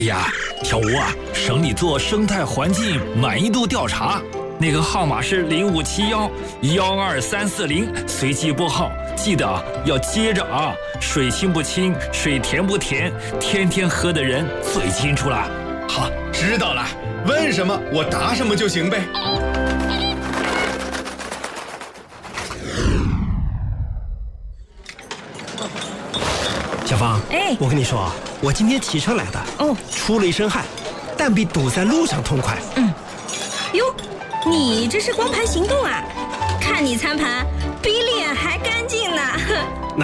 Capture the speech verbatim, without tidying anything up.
呀，小吴啊，省里做生态环境满意度调查，那个号码是零五七幺幺二三四零，随机拨号，记得啊，要接着啊，水清不清，水甜不甜，天天喝的人最清楚了。 好，知道了，问什么我答什么就行呗。 小芳， 哎， 我跟你说，我今天骑车来的， 哦， 出了一身汗，但比堵在路上痛快。 嗯，哟，你这是光盘行动啊？看你餐盘，比脸还干净呢。